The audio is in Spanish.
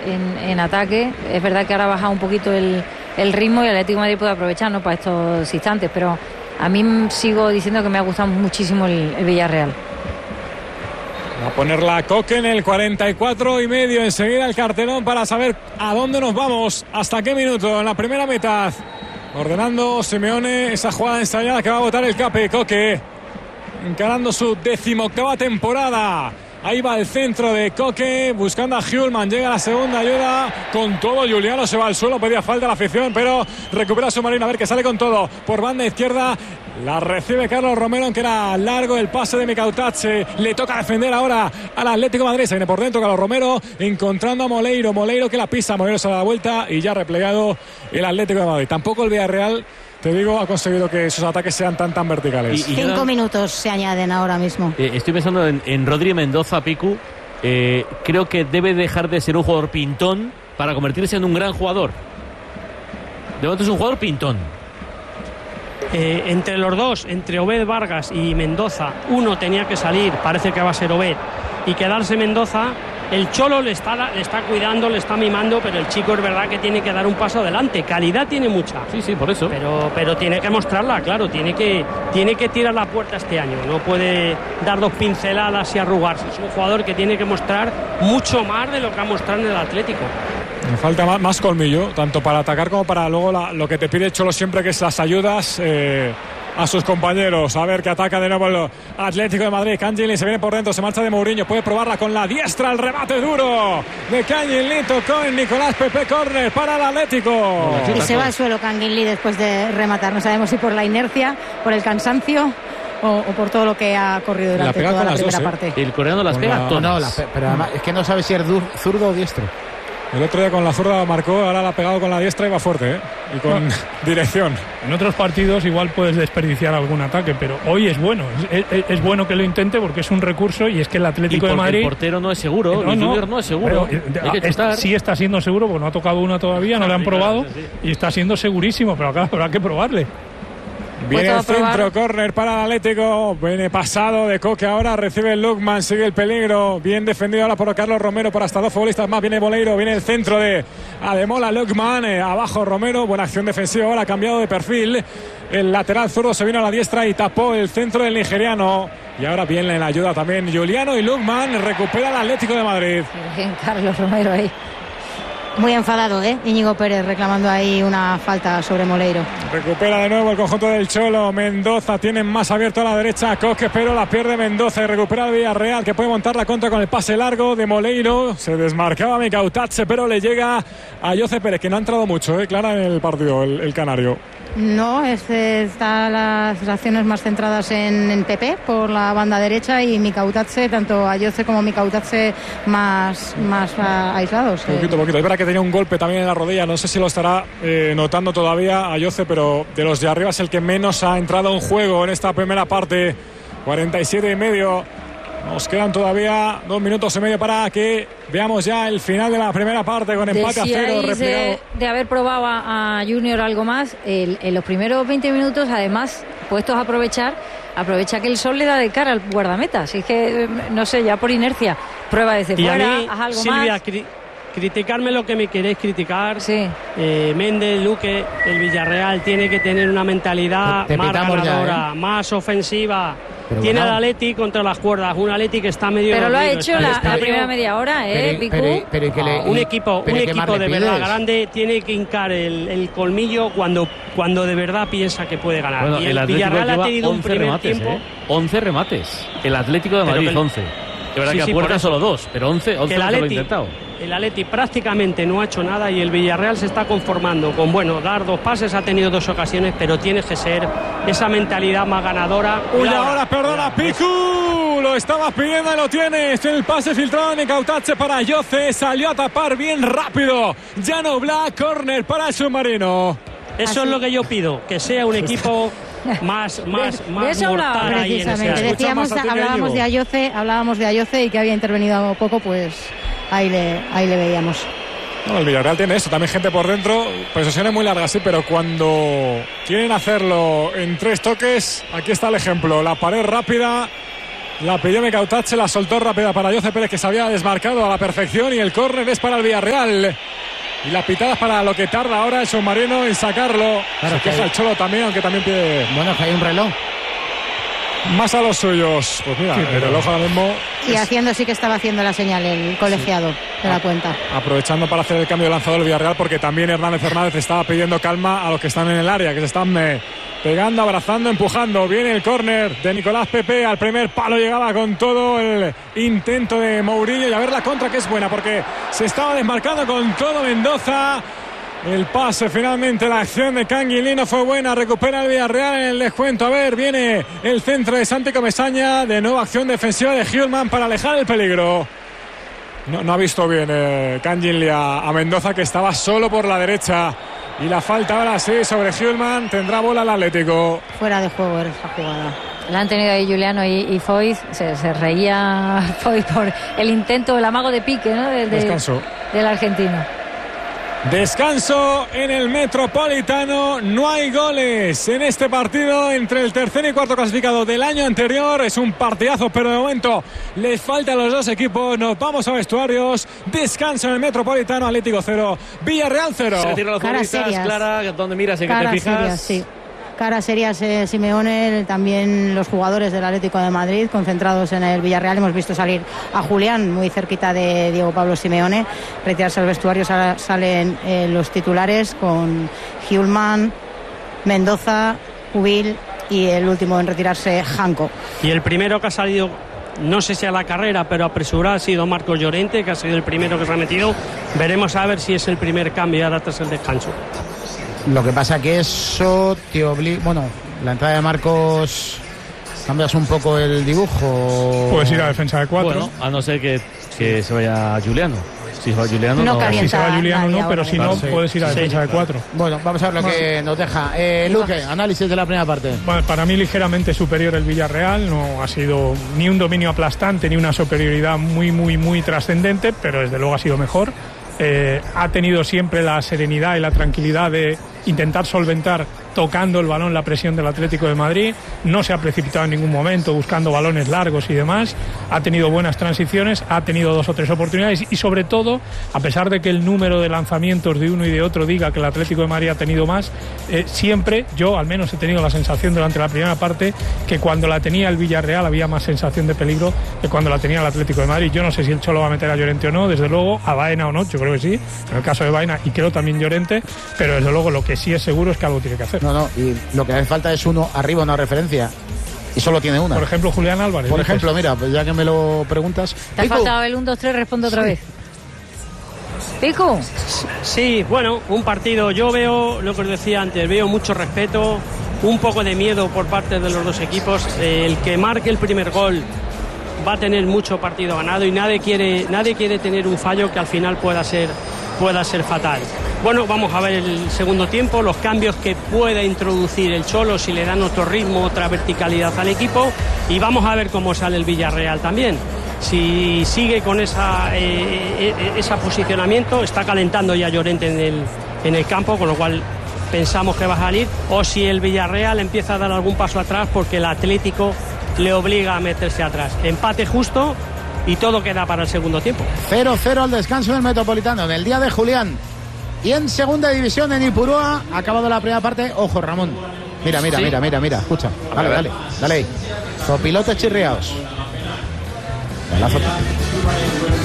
en ataque. Es verdad que ahora ha bajado un poquito el ritmo y el Atlético de Madrid puede aprovechar, ¿no?, para estos instantes, pero a mí sigo diciendo que me ha gustado muchísimo el Villarreal. Va a poner la Coque en el 44,5. Enseguida el cartelón para saber a dónde nos vamos, hasta qué minuto en la primera mitad. Ordenando Simeone esa jugada ensayada que va a botar el Cape. Coque encarando su 18ª temporada. Ahí va el centro de Coque, buscando a Hjulmand. Llega la segunda ayuda. Con todo, Juliano se va al suelo. Pedía falta la afición, pero recupera su Marino. A ver, que sale con todo. Por banda izquierda. La recibe Carlos Romero, aunque era largo el pase de Micautache. Le toca defender ahora al Atlético de Madrid. Se viene por dentro Carlos Romero, encontrando a Moleiro. Moleiro que la pisa. Moleiro se da la vuelta y ya replegado el Atlético de Madrid. Tampoco el Villarreal, te digo, ha conseguido que sus ataques sean tan verticales. 5 minutos se añaden ahora mismo. Estoy pensando en Rodri Mendoza, Picu. Creo que debe dejar de ser un jugador pintón para convertirse en un gran jugador. De momento es un jugador pintón. Entre los dos, entre Obed Vargas y Mendoza, uno tenía que salir, parece que va a ser Obed, y quedarse Mendoza. El Cholo le está cuidando, le está mimando, pero el chico es verdad que tiene que dar un paso adelante. Calidad tiene mucha. Sí, por eso. Pero tiene que mostrarla, claro. Tiene que tirar la puerta este año. No puede dar 2 pinceladas y arrugarse. Es un jugador que tiene que mostrar mucho más de lo que ha mostrado en el Atlético. Me falta más colmillo, tanto para atacar como para luego lo que te pide el Cholo siempre, que es las ayudas a sus compañeros. A ver, que ataca de nuevo el Atlético de Madrid. Cangelin se viene por dentro, se marcha de Mourinho, puede probarla con la diestra. El remate duro de Cangelin, tocó en Nicolás Pepe. Córner para el Atlético. Y se va al suelo Cangelin después de rematar. No sabemos si por la inercia, por el cansancio o por todo lo que ha corrido durante toda la primera parte. El coreano las pega todas. Pero además es que no sabe si es zurdo o diestro. El otro día con la zurda marcó, ahora la ha pegado con la diestra y va fuerte, y con dirección. En otros partidos igual puedes desperdiciar algún ataque, pero hoy es bueno. Es bueno que lo intente porque es un recurso, y es que el Atlético de Madrid... el portero no es seguro, el Junior no es seguro. Sí está siendo seguro, porque no ha tocado una todavía, no le han probado, y está siendo segurísimo, pero acá habrá que probarle. Viene el centro, córner para el Atlético. Viene pasado de Coque ahora. Recibe el Lukman, sigue el peligro. Bien defendido ahora por Carlos Romero, por hasta 2 futbolistas más. Viene Moleiro, viene el centro de Ademola. Lukman, abajo Romero. Buena acción defensiva ahora, ha cambiado de perfil. El lateral zurdo se vino a la diestra y tapó el centro del nigeriano. Y ahora viene en la ayuda también Juliano, y Lukman recupera el Atlético de Madrid. Bien, Carlos Romero ahí. Muy enfadado, Íñigo Pérez, reclamando ahí una falta sobre Moleiro. Recupera de nuevo el conjunto del Cholo. Mendoza tiene más abierto a la derecha Coque, pero la pierde Mendoza, y recupera el Villarreal, que puede montar la contra con el pase largo de Moleiro. Se desmarcaba Micautache, pero le llega a Jose Pérez, que no ha entrado mucho, Clara, en el partido, el canario. No, está las acciones más centradas en Pepe por la banda derecha, y Micautache, tanto Ayoce como Micautache más aislados. Poquito. Es verdad que tenía un golpe también en la rodilla, no sé si lo estará notando todavía Ayoce, pero de los de arriba es el que menos ha entrado en juego en esta primera parte. 47,5. Nos quedan todavía 2 minutos y medio para que veamos ya el final de la primera parte, con empate a 0. De haber probado a Junior algo más, en los primeros 20 minutos, además, puestos a aprovecha que el sol le da de cara al guardameta. Así que, no sé, ya por inercia, prueba desde fuera, haz algo Silvia, más. Criticarme lo que me queréis criticar. Sí. Méndez, Luque, el Villarreal tiene que tener una mentalidad más ganadora, más ofensiva. Pero tiene al Atleti contra las cuerdas, un Atleti que está medio... Pero lo ha hecho la primera media hora, un equipo de verdad grande tiene que hincar el colmillo cuando de verdad piensa que puede ganar. Bueno, y el Villarreal ha tenido un primer remates, tiempo... 11 remates. El Atlético de Madrid, 11. De verdad que a puerta solo 2, pero 11 lo ha intentado. El Atleti prácticamente no ha hecho nada, y el Villarreal se está conformando con, dar 2 pases, ha tenido 2 ocasiones, pero tiene que ser esa mentalidad más ganadora. Ahora perdona, Picu, lo estaba pidiendo y lo tiene. El pase filtrado de Micautache para Jose, salió a tapar bien rápido Jan Oblak. Córner para el submarino. Eso es lo que yo pido, que sea un equipo más mortal ahí en ese. Hablábamos de Ayoce y que había intervenido poco, pues ahí le veíamos. No, el Villarreal tiene eso, también gente por dentro, posesiones muy largas, sí, pero cuando quieren hacerlo en 3 toques, aquí está el ejemplo, la pared rápida La pidió Mecautache, la soltó rápida para Jose Pérez, que se había desmarcado a la perfección, y el córner es para el Villarreal. Y la pitada es para lo que tarda ahora el submarino en sacarlo. Claro, se queja el Cholo también, aunque también pide Bueno, que hay un reloj. más a los suyos. Pues mira, Sí, el pero- reloj ahora mismo Y haciendo, sí que estaba haciendo la señal el colegiado de la cuenta. aprovechando para hacer el cambio de lanzador del Villarreal, porque también Hernández estaba pidiendo calma a los que están en el área, que se están pegando, abrazando, empujando. Viene el córner de Nicolás Pepe, al primer palo llegaba con todo el intento de Mourinho, y a ver la contra, que es buena porque se estaba desmarcando con todo Mendoza. El pase finalmente, la acción de Canguilino fue buena, recupera el Villarreal en el descuento. A ver, viene el centro de Santi Comesaña, de nuevo acción defensiva de Hjulman para alejar el peligro. No ha visto bien Canguilí a Mendoza, que estaba solo por la derecha. Y la falta ahora sí sobre Hjulman, tendrá bola el Atlético. Fuera de juego era esa jugada. La han tenido ahí Juliano y Foyt. Se reía Foyt por el intento, el amago de pique, ¿no? Descanso. Del argentino. Descanso en el Metropolitano. No hay goles en este partido entre el tercer y cuarto clasificado del año anterior. Es un partidazo, pero de momento les falta a los dos equipos. Nos vamos a vestuarios. Descanso en el Metropolitano. Atlético 0, Villarreal 0. Se retiran los Caras futbolistas, serias. Clara, ¿dónde miras? ¿En qué te Caras fijas? serias, sí. Caras serias, Simeone, también los jugadores del Atlético de Madrid concentrados en el Villarreal. Hemos visto salir a Julián muy cerquita de Diego Pablo Simeone, retirarse al vestuario. Salen los titulares con Hjulman, Mendoza, Ubil y el último en retirarse, Janko. Y el primero que ha salido, no sé si a la carrera, pero apresurado, ha sido Marcos Llorente, que ha sido el primero que se ha metido. Veremos a ver si es el primer cambio ahora tras el descanso. Lo que pasa que eso te obliga... Bueno, la entrada de Marcos... ¿Cambias un poco el dibujo? Puedes ir a defensa de 4. Bueno, a no ser que se vaya Juliano. Si se va Juliano, No no. calienta. Si se va Juliano nadie no, pero ahora, si no, sí. puedes ir a Sí, defensa de 4. Bueno, vamos a ver lo que nos deja. Luque, análisis de la primera parte. Bueno, para mí ligeramente superior el Villarreal, no ha sido ni un dominio aplastante ni una superioridad muy trascendente, pero desde luego ha sido mejor. Ha tenido siempre la serenidad y la tranquilidad de intentar solventar tocando el balón la presión del Atlético de Madrid, no se ha precipitado en ningún momento buscando balones largos y demás, ha tenido buenas transiciones, ha tenido 2 o 3 oportunidades y sobre todo, a pesar de que el número de lanzamientos de uno y de otro diga que el Atlético de Madrid ha tenido más, siempre, yo al menos he tenido la sensación durante la primera parte que cuando la tenía el Villarreal había más sensación de peligro que cuando la tenía el Atlético de Madrid. Yo no sé si el Cholo va a meter a Llorente o no, desde luego, a Baena o no, yo creo que sí, en el caso de Baena y creo también Llorente, pero desde luego lo que sí es seguro es que algo tiene que hacer. No, y lo que hace falta es uno arriba, una referencia. Y solo tiene una. Por ejemplo, Julián Álvarez. Por dices. ejemplo, mira, pues ya que me lo preguntas. Te ha Pico. faltado el 1, 2, 3, responde otra vez. Pico. Sí, bueno, un partido, yo veo lo que os decía antes, veo mucho respeto, un poco de miedo por parte de los dos equipos. El que marque el primer gol va a tener mucho partido ganado y nadie quiere tener un fallo que al final pueda ser fatal. Bueno, vamos a ver el segundo tiempo, los cambios que pueda introducir el Cholo, si le dan otro ritmo, otra verticalidad al equipo, y vamos a ver cómo sale el Villarreal también. Si sigue con ese posicionamiento, está calentando ya Llorente en el campo, con lo cual pensamos que va a salir, o si el Villarreal empieza a dar algún paso atrás porque el Atlético le obliga a meterse atrás. Empate justo y todo queda para el segundo tiempo. 0-0 al descanso del Metropolitano en el día de Julián. Y en segunda división en Ipurúa ha acabado la primera parte. Ojo, Ramón. Mira, escucha. Dale ahí. Copilotes chirriados. Balazo.